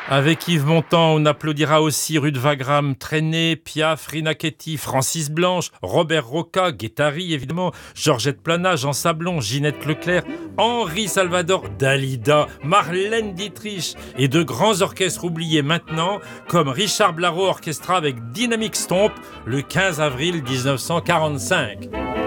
Avec Yves Montand, on applaudira aussi Ruth Wagram, Trenet, Piaf, Rina Ketty, Francis Blanche, Robert Roca, Guettari évidemment, Georgette Plana, Jean Sablon, Ginette Leclerc, Henri Salvador, Dalida, Marlène Dietrich et de grands orchestres oubliés maintenant, comme Richard Blareau Orchestra avec Dynamic Stomp le 15 avril 1945.